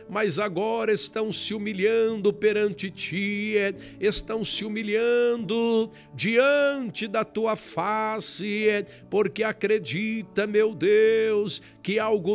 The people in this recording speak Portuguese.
mas agora estão se humilhando perante ti, estão se humilhando diante da tua face, porque acredita, meu Deus, que algo